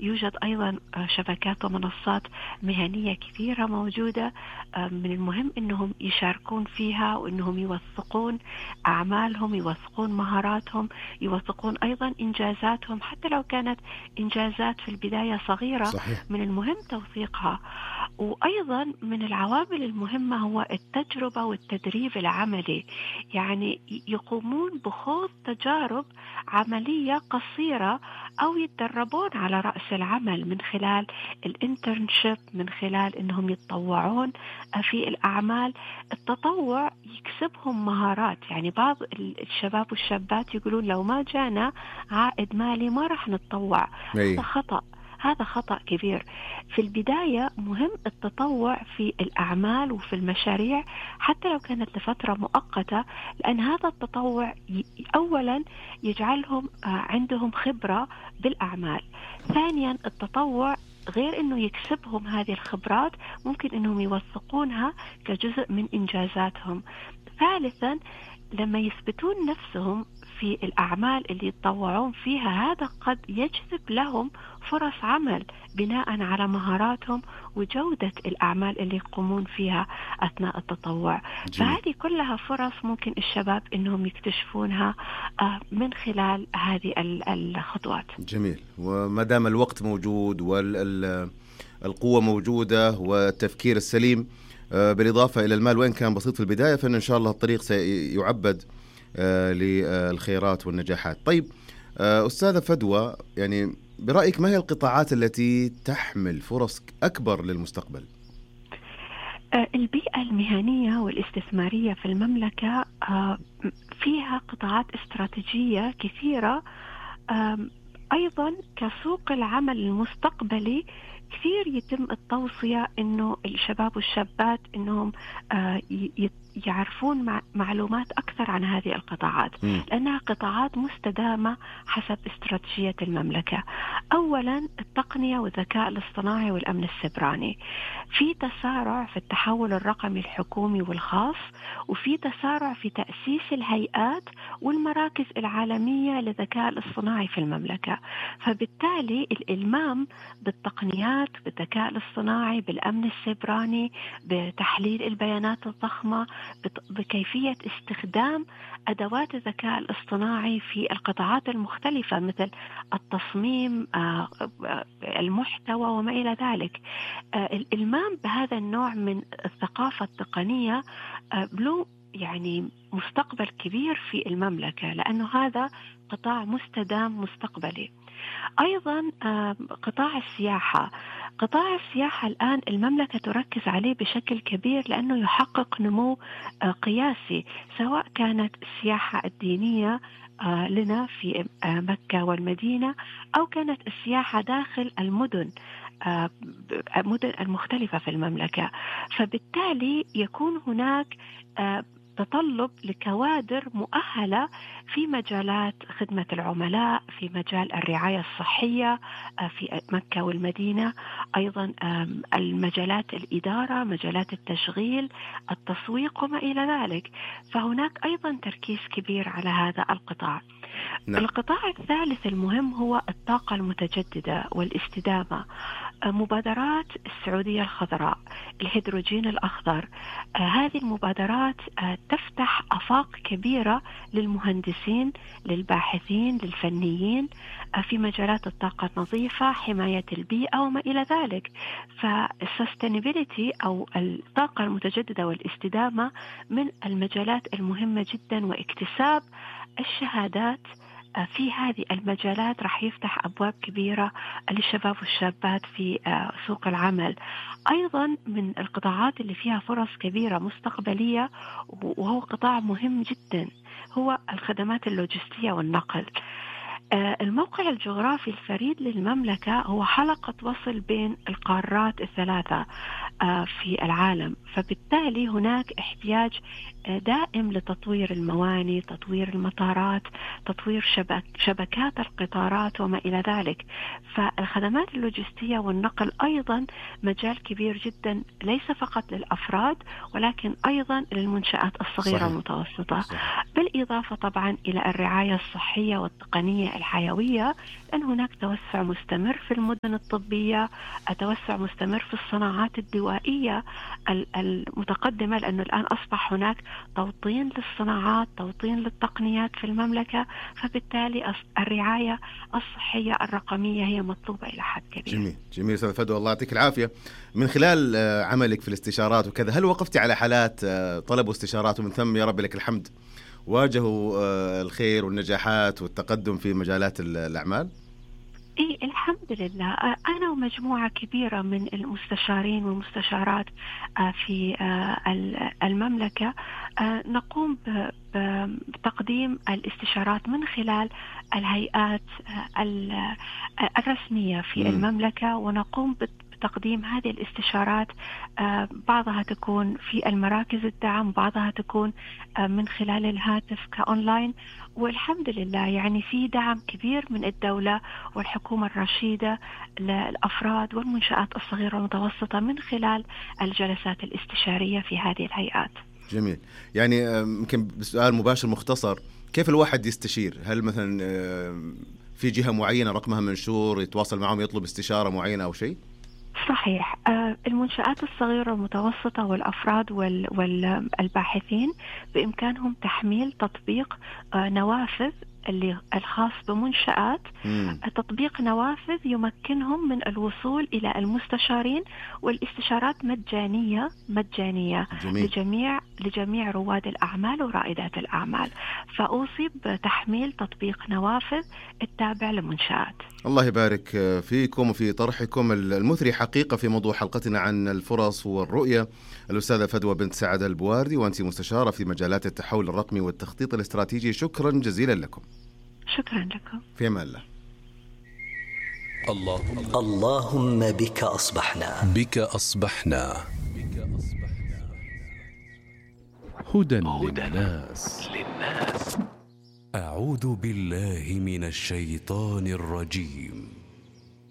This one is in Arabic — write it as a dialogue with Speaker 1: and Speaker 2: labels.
Speaker 1: يوجد أيضا شبكات ومنصات مهنية كثيرة موجودة، من المهم أنهم يشاركون فيها، وأنهم يوثقون أعمالهم، يوثقون مهاراتهم، يوثقون أيضا إنجازاتهم، حتى لو كانت إنجازات في البداية صغيرة.
Speaker 2: صحيح.
Speaker 1: من المهم توثيقها. وأيضا من العوامل المهمة هو التجربة والتدريب العملي، يعني يقومون بخوض تجارب عملية قصيرة أو يتدربون على رأس العمل من خلال الانترنشيب، من خلال أنهم يتطوعون في الأعمال. التطوع يكسبهم مهارات، يعني بعض الشباب والشابات يقولون لو ما جانا عائد مالي ما راح نتطوع. هذا خطأ، هذا خطأ كبير. في البداية مهم التطوع في الأعمال وفي المشاريع حتى لو كانت لفترة مؤقتة، لأن هذا التطوع أولا يجعلهم عندهم خبرة بالأعمال. ثانيا التطوع غير أنه يكسبهم هذه الخبرات، ممكن أنهم يوثقونها كجزء من إنجازاتهم. ثالثا لما يثبتون نفسهم في الأعمال اللي يتطوعون فيها، هذا قد يجذب لهم فرص عمل بناء على مهاراتهم وجودة الأعمال اللي يقومون فيها أثناء التطوع. فهذه كلها فرص ممكن الشباب إنهم يكتشفونها من خلال هذه الخطوات.
Speaker 2: جميل. وما دام الوقت موجود والقوة موجودة والتفكير السليم بالإضافة إلى المال وإن كان بسيط في البداية، فإن شاء الله الطريق سيعبد للخيرات والنجاحات. طيب أستاذة فدوى، يعني برأيك ما هي القطاعات التي تحمل فرص أكبر للمستقبل؟
Speaker 1: البيئة المهنية والاستثمارية في المملكة فيها قطاعات استراتيجية كثيرة. أيضا كسوق العمل المستقبلي كثير يتم التوصية إنه الشباب والشابات إنهم يعرفون معلومات أكثر عن هذه القطاعات، لأنها قطاعات مستدامة حسب استراتيجية المملكة. أولا التقنية والذكاء الاصطناعي والأمن السيبراني، في تسارع في التحول الرقمي الحكومي والخاص، وفي تسارع في تأسيس الهيئات والمراكز العالمية للذكاء الاصطناعي في المملكة. فبالتالي الإلمام بالتقنيات، بالذكاء الاصطناعي، بالأمن السيبراني، بتحليل البيانات الضخمة، بكيفية استخدام أدوات الذكاء الاصطناعي في القطاعات المختلفة مثل التصميم، المحتوى وما إلى ذلك. الإلمام بهذا النوع من الثقافة التقنية له يعني مستقبل كبير في المملكة، لأنه هذا قطاع مستدام مستقبلي. أيضا قطاع السياحة. قطاع السياحة الآن المملكة تركز عليه بشكل كبير لأنه يحقق نمو قياسي، سواء كانت السياحة الدينية لنا في مكة والمدينة، أو كانت السياحة داخل المدن المختلفة في المملكة. فبالتالي يكون هناك تطلب لكوادر مؤهلة في مجالات خدمة العملاء، في مجال الرعاية الصحية في مكة والمدينة، أيضا المجالات الإدارة، مجالات التشغيل، التسويق وما إلى ذلك. فهناك أيضا تركيز كبير على هذا القطاع. نعم. القطاع الثالث المهم هو الطاقة المتجددة والاستدامة. مبادرات السعودية الخضراء، الهيدروجين الأخضر، هذه المبادرات تفتح آفاق كبيرة للمهندسين، للباحثين، للفنيين في مجالات الطاقة النظيفة، حماية البيئة وما إلى ذلك. فالسستينابيليتي أو الطاقة المتجددة والاستدامة من المجالات المهمة جدا، واكتساب الشهادات في هذه المجالات راح يفتح أبواب كبيرة للشباب والشابات في سوق العمل. أيضا من القطاعات اللي فيها فرص كبيرة مستقبلية وهو قطاع مهم جدا هو الخدمات اللوجستية والنقل. الموقع الجغرافي الفريد للمملكة هو حلقة وصل بين القارات الثلاثة في العالم، فبالتالي هناك احتياج دائم لتطوير المواني، تطوير المطارات، تطوير شبكات القطارات وما إلى ذلك. فالخدمات اللوجستية والنقل أيضا مجال كبير جدا، ليس فقط للأفراد ولكن أيضا للمنشآت الصغيرة والمتوسطة. بالإضافة طبعا إلى الرعاية الصحية والتقنية الحيوية، لأن هناك توسع مستمر في المدن الطبية، توسع مستمر في الصناعات الدوائية المتقدمة، لأنه الآن أصبح هناك توطين للصناعات، توطين للتقنيات في المملكة. فبالتالي الرعاية الصحية الرقمية هي مطلوبة إلى حد كبير.
Speaker 2: جميل جميل أستاذ فدوى، الله يعطيك العافية. من خلال عملك في الاستشارات وكذا، هل وقفتي على حالات طلبوا استشارات ومن ثم يا رب لك الحمد واجهوا الخير والنجاحات والتقدم في مجالات الأعمال؟
Speaker 1: إيه الحمد لله. أنا ومجموعة كبيرة من المستشارين والمستشارات في المملكة نقوم بتقديم الاستشارات من خلال الهيئات الرسمية في المملكة، ونقوم تقديم هذه الاستشارات. بعضها تكون في المراكز الدعم، بعضها تكون من خلال الهاتف كأونلاين. والحمد لله يعني في دعم كبير من الدولة والحكومة الرشيدة للأفراد والمنشآت الصغيرة والمتوسطة من خلال الجلسات الاستشارية في هذه الهيئات.
Speaker 2: جميل. يعني يمكن بسؤال مباشر مختصر، كيف الواحد يستشير؟ هل مثلا في جهة معينة رقمها منشور يتواصل معهم يطلب استشارة معينة أو شيء؟
Speaker 1: صحيح. المنشآت الصغيرة والمتوسطة والأفراد والباحثين بإمكانهم تحميل تطبيق نوافذ اللي الخاص بمنشآت. تطبيق نوافذ يمكنهم من الوصول إلى المستشارين، والاستشارات مجانية لجميع رواد الأعمال ورائدات الأعمال. فأوصي بتحميل تطبيق نوافذ التابع لمنشآت.
Speaker 2: الله يبارك فيكم وفي طرحكم المثري حقيقة في موضوع حلقتنا عن الفرص والرؤية. الأستاذة فدوى بنت سعد البواردي، وأنت مستشارة في مجالات التحول الرقمي والتخطيط الاستراتيجي، شكرا جزيلا لكم.
Speaker 1: شكرا لكم.
Speaker 2: في أمان الله.
Speaker 3: اللهم بك أصبحنا
Speaker 4: هدى للناس.
Speaker 3: أعوذ بالله من الشيطان الرجيم.